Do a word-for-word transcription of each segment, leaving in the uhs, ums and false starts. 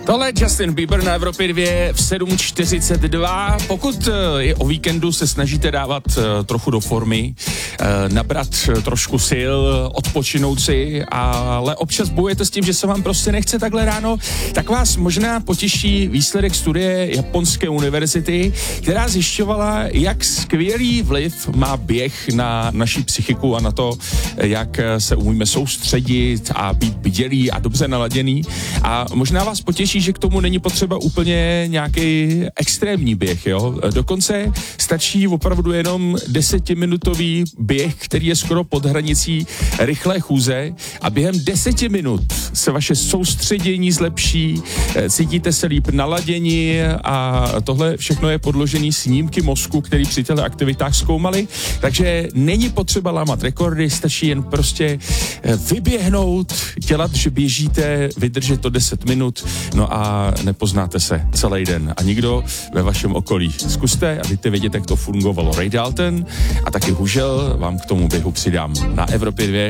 Tohle je Justin Bieber na Evropě dvě v sedm čtyřicet dva. Pokud je o víkendu se snažíte dávat trochu do formy, nabrat trošku sil, odpočinout si, ale občas bojujete s tím, že se vám prostě nechce takhle ráno, tak vás možná potěší výsledek studie Japonské univerzity, která zjišťovala, jak skvělý vliv má běh na naši psychiku a na to, jak se umíme soustředit a být bdělý a dobře naladěný. A možná vás potěší, že k tomu není potřeba úplně nějaký extrémní běh, jo. Dokonce stačí opravdu jenom desetiminutový běh, který je skoro pod hranicí rychlé chůze a během deseti minut se vaše soustředění zlepší, cítíte se líp naladění a tohle všechno je podložený snímky mozku, který při těchto aktivitách zkoumali, takže není potřeba lámat rekordy, stačí jen prostě vyběhnout, dělat, že běžíte, vydržet to deset minut, no a nepoznáte se celý den a nikdo ve vašem okolí. Zkuste a dejte vědět, jak to fungovalo. Ray Dalton a taky Hužel vám k tomu běhu přidám na Evropě dvě.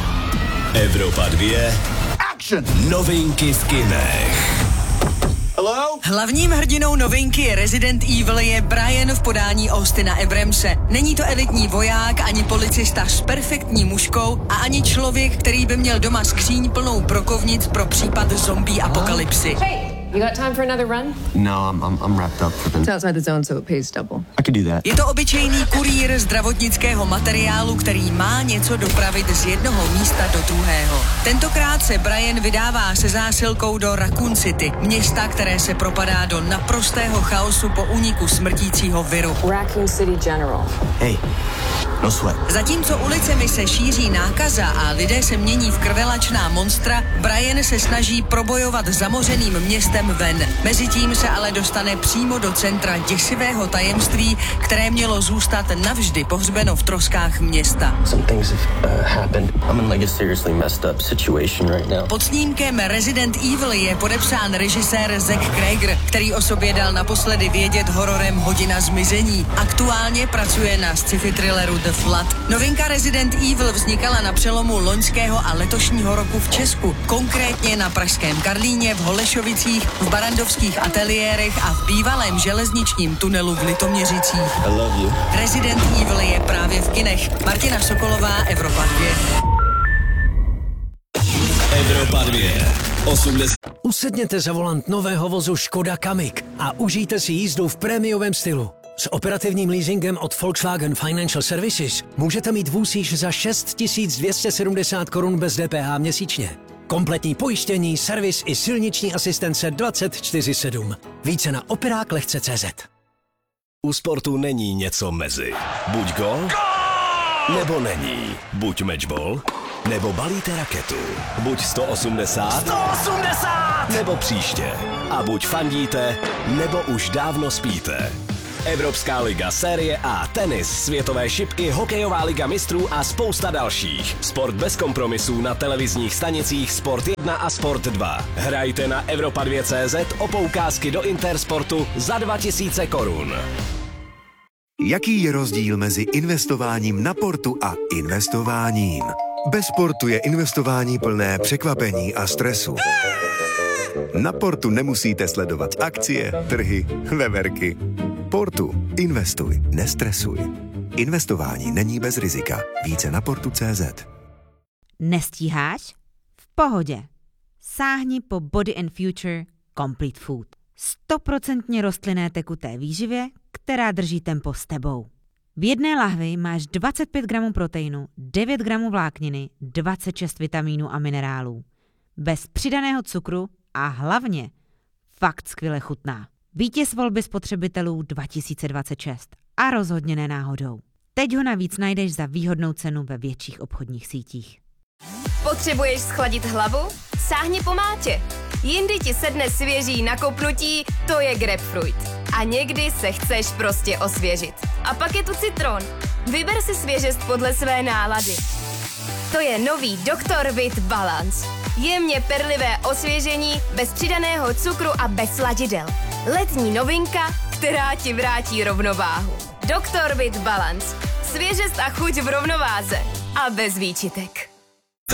Evropa dvě. Action! Novinky v kinech. Hello? Hlavním hrdinou novinky Resident Evil je Brian v podání Austina Abramse. Není to elitní voják, ani policista s perfektní mužkou a ani člověk, který by měl doma skříň plnou brokovnic pro případ zombie apokalypsy. Hey, you got time for another run? No, I'm, I'm, I'm wrapped up for the... It's outside the zone, so it pays double. I could do that. Je to obyčejný kurýr zdravotnického materiálu, který má něco dopravit z jednoho místa do druhého. Tentokrát se Brian vydává se zásilkou do Raccoon City, města, které se propadá do naprostého chaosu po úniku smrtícího viru. Raccoon City General. Hey, no sweat. Zatímco ulicemi se šíří nákaza a lidé se mění v krvelačná monstra, Brian se snaží probojovat zamořeným městem ven. Mezitím se ale dostane přímo do centra děsivého tajemství, které mělo zůstat navždy pohřbeno v troskách města. Some things have uh, happened. I'm in like a seriously messed up situation right now. Pod snímkem Resident Evil je podepsán režisér Zack Cregger, který o sobě dal naposledy vědět hororem Hodina zmizení. Aktuálně pracuje na sci-fi thrilleru The Flood. Novinka Resident Evil vznikala na přelomu loňského a letošního roku v Česku, konkrétně na pražském Karlíně, v Holešovicích, v barandovských ateliérech a v bývalém železničním tunelu v Litoměřicích. I love you. Resident Evil je právě v kinech. Martina Sokolová, Evropa dvě. Evropa dvě. osmdesát. Usedněte za volant nového vozu Škoda Kamiq a užijte si jízdu v prémiovém stylu. S operativním leasingem od Volkswagen Financial Services můžete mít vůz již za šest tisíc dvě stě sedmdesát korun bez D P H měsíčně. Kompletní pojištění, servis i silniční asistence dvacet čtyři sedm. Více na operák lehce tečka cé zet. U sportu není něco mezi. Buď gol, nebo není. Buď matchball, nebo balíte raketu. Buď sto osmdesát, sto osmdesát, nebo příště. A buď fandíte, nebo už dávno spíte. Evropská liga, série A, tenis, světové šipky, hokejová liga mistrů a spousta dalších. Sport bez kompromisů na televizních stanicích Sport jedna a Sport dva. Hrajte na Evropa dvě tečka cé zet o poukázky do Intersportu za dva tisíce korun. Jaký je rozdíl mezi investováním na portu a investováním? Bez portu je investování plné překvapení a stresu. Na portu nemusíte sledovat akcie, trhy, veverky. Portu. Investuj, nestresuj. Investování není bez rizika. Více na portu tečka cé zet. Nestíháš? V pohodě. Sáhni po Body and Future Complete Food. Stoprocentně rostlinné tekuté výživě, která drží tempo s tebou. V jedné lahvi máš dvacet pět gramů proteinu, devět gramů vlákniny, dvacet šest vitamínů a minerálů. Bez přidaného cukru a hlavně fakt skvěle chutná. Vítěz volby spotřebitelů dva tisíce dvacet šest a rozhodně ne náhodou. Teď ho navíc najdeš za výhodnou cenu ve větších obchodních sítích. Potřebuješ schladit hlavu? Sáhni po mátě. Jindy ti sedne svěží nakopnutí, to je grapefruit. A někdy se chceš prostě osvěžit. A pak je tu citron. Vyber si svěžest podle své nálady. To je nový doktor Vit Balance. Jemně perlivé osvěžení, bez přidaného cukru a bez sladidel. Letní novinka, která ti vrátí rovnováhu. doktor Vit Balance. Svěžest a chuť v rovnováze. A bez výčitek.